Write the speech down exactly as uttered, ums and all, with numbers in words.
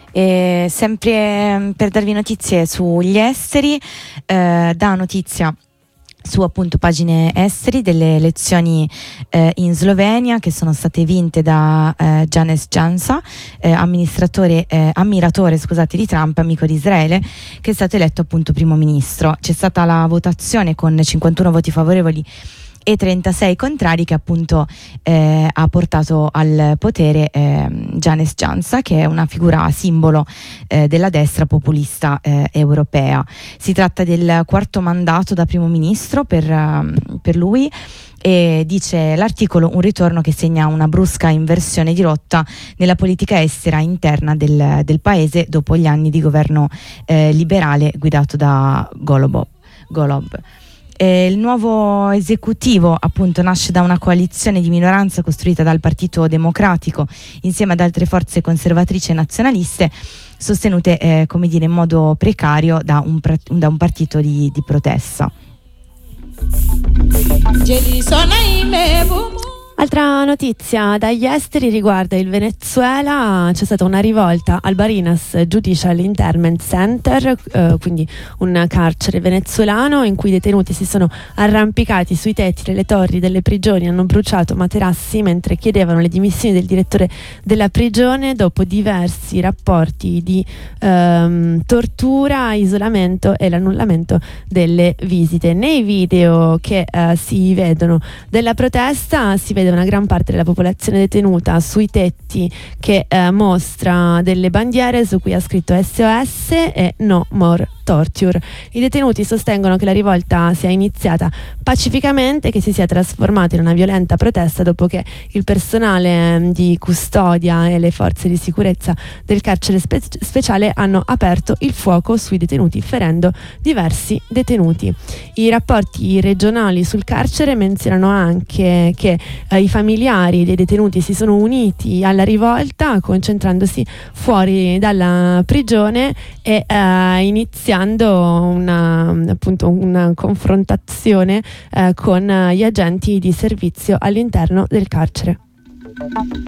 E sempre per darvi notizie sugli esteri, eh, da notizia su appunto pagine esteri delle elezioni eh, in Slovenia, che sono state vinte da eh, Janez Janša, eh, amministratore, eh, ammiratore scusate, di Trump, amico di Israele, che è stato eletto appunto primo ministro. C'è stata la votazione con cinquantuno voti favorevoli e trentasei contrari, che appunto eh, ha portato al potere eh, Janez Janša, che è una figura simbolo eh, della destra populista eh, europea. Si tratta del quarto mandato da primo ministro per, uh, per lui, e dice l'articolo un ritorno che segna una brusca inversione di rotta nella politica estera interna del, del paese dopo gli anni di governo eh, liberale guidato da Golob. Golob. Eh, il nuovo esecutivo appunto nasce da una coalizione di minoranza costruita dal Partito Democratico insieme ad altre forze conservatrici e nazionaliste, sostenute eh, come dire in modo precario da un, da un partito di, di protesta. Altra notizia dagli esteri riguarda il Venezuela. C'è stata una rivolta al Barinas Judicial Internment Center, eh, quindi un carcere venezuelano in cui i detenuti si sono arrampicati sui tetti delle torri delle prigioni, hanno bruciato materassi mentre chiedevano le dimissioni del direttore della prigione dopo diversi rapporti di ehm, tortura, isolamento e l'annullamento delle visite. Nei video che eh, si vedono della protesta si vede una gran parte della popolazione detenuta sui tetti che eh, mostra delle bandiere su cui ha scritto S O S e No More Torture. I detenuti sostengono che la rivolta sia iniziata pacificamente e che si sia trasformata in una violenta protesta dopo che il personale di custodia e le forze di sicurezza del carcere spe- speciale hanno aperto il fuoco sui detenuti, ferendo diversi detenuti. I rapporti regionali sul carcere menzionano anche che eh, i familiari dei detenuti si sono uniti alla rivolta, concentrandosi fuori dalla prigione e eh, iniziando una, appunto una confrontazione eh, con gli agenti di servizio all'interno del carcere.